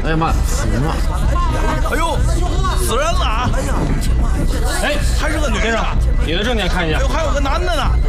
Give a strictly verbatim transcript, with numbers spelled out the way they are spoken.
哎呀妈，死人了！ 哎呦，死人了啊！哎，还是个女的， 你的证件看一下。 哎呦，还有个男的呢。